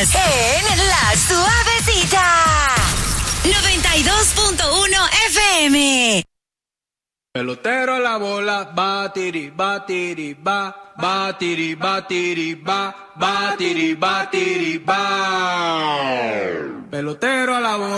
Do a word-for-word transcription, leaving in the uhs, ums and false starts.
Estás en La Suavecita. noventa y dos punto uno F M. Pelotero a la bola, batiri, batiri, ba, batiri, batiri, ba, batiri, batiri, ba. Pelotero a la bola.